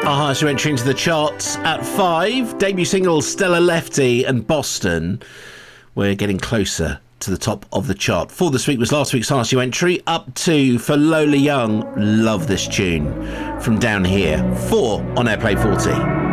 Our highest entry into the charts at 5. Debut singles Stella Lefty and Boston. We're getting closer to the top of the chart. For this week was last week's highest entry. Up 2 for Lola Young. Love this tune. From Down Here. 4 on Airplay 40.